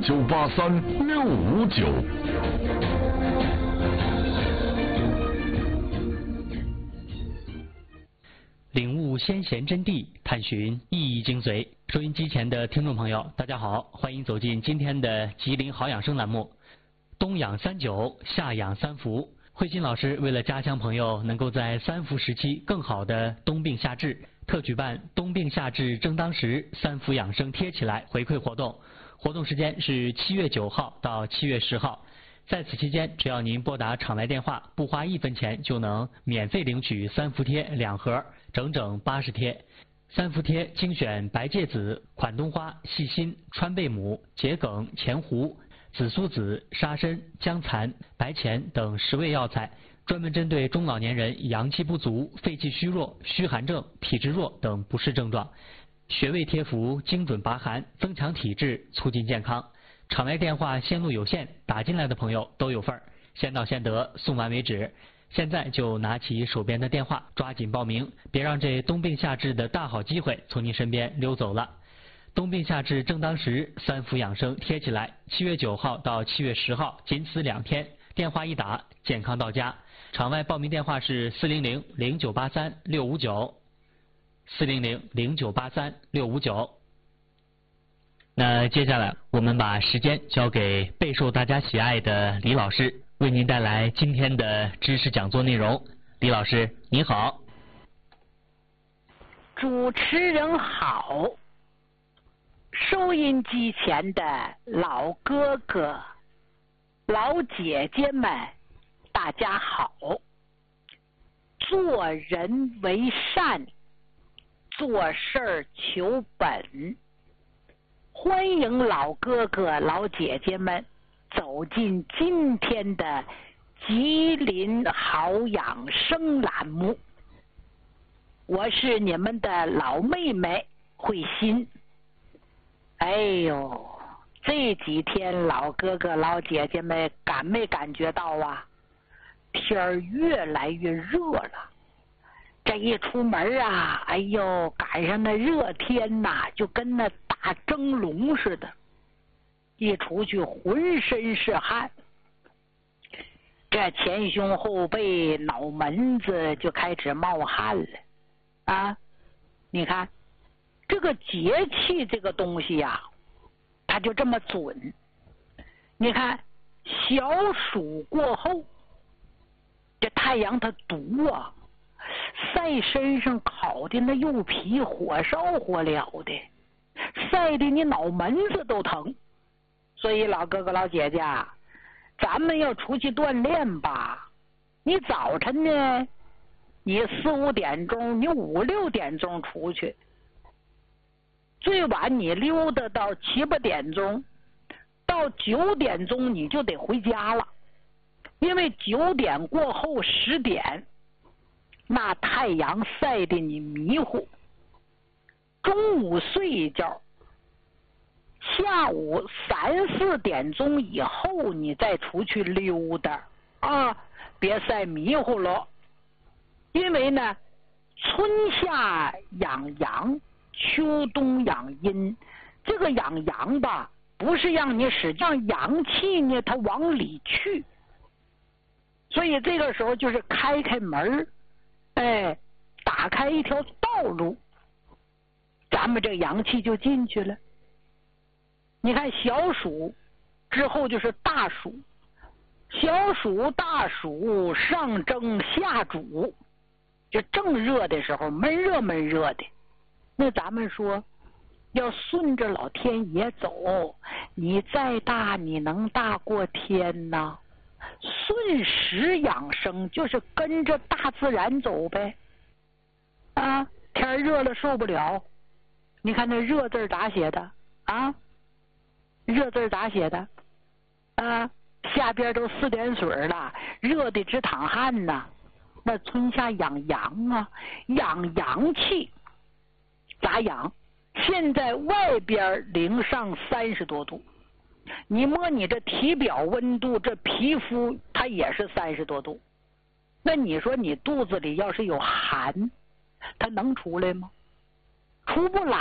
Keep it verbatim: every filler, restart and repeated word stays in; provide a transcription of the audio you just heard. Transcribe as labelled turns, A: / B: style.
A: 九八三六五九。
B: 领悟先贤真谛，探寻意义精髓。收音机前的听众朋友，大家好，欢迎走进今天的吉林好养生栏目。冬养三九，夏养三伏。慧心老师为了家乡朋友能够在三伏时期更好的冬病夏治，特举办冬病夏治正当时，三伏养生贴起来回馈活动。活动时间是七月九号到七月十号。在此期间，只要您拨打场外电话，不花一分钱就能免费领取三伏贴两盒，整整八十贴。三伏贴精选白芥子、款冬花、细辛、川贝母、桔梗、前胡、紫苏子、沙参、姜蚕、白钱等十味药材，专门针对中老年人阳气不足、肺气虚弱、虚寒症、体质弱等不适症状。穴位贴服，精准拔寒，增强体质，促进健康。场外电话线路有限，打进来的朋友都有份儿，先到先得，送完为止。现在就拿起手边的电话，抓紧报名，别让这冬病夏治的大好机会从您身边溜走了。冬病夏治正当时，三伏养生贴起来，七月九号到七月十号，仅此两天，电话一打，健康到家。场外报名电话是四零零零九八三六五九，四零零零九八三六五九。那接下来我们把时间交给备受大家喜爱的李老师，为您带来今天的知识讲座内容。李老师您好。
C: 主持人好，收音机前的老哥哥老姐姐们大家好。做人为善，做事儿求本。欢迎老哥哥老姐姐们走进今天的吉林好养生栏目，我是你们的老妹妹慧心。哎呦，这几天老哥哥老姐姐们感没感觉到啊，天儿越来越热了。这一出门啊，哎呦，赶上那热天呐，就跟那大蒸笼似的，一出去浑身是汗，这前胸后背脑门子就开始冒汗了啊！你看这个节气这个东西呀、啊，它就这么准。你看小暑过后，这太阳它毒啊，晒身上烤的那又皮火烧火燎的，晒的你脑门子都疼。所以老哥哥老姐姐，咱们要出去锻炼吧，你早晨呢，你四五点钟，你五六点钟出去，最晚你溜达到七八点钟，到九点钟你就得回家了，因为九点过后十点那太阳晒得你迷糊，中午睡一觉，下午三四点钟以后你再出去溜达啊，别晒迷糊了。因为呢，春夏养阳，秋冬养阴，这个养阳吧，不是让你使让阳气呢它往里去，所以这个时候就是开开门，哎，打开一条道路，咱们这个阳气就进去了。你看小暑之后就是大暑，小暑大暑上蒸下煮，就正热的时候，闷热闷热的。那咱们说要顺着老天爷走，你再大你能大过天呐？顺时养生就是跟着大自然走呗。啊，天热了受不了，你看那热字咋写的啊？热字咋写的啊？下边都四点水了，热的直淌汗呐。那春夏养阳啊，养阳气咋养？现在外边零上三十多度，你摸你这体表温度，这皮肤它也是三十多度，那你说你肚子里要是有寒，它能出来吗？出不来。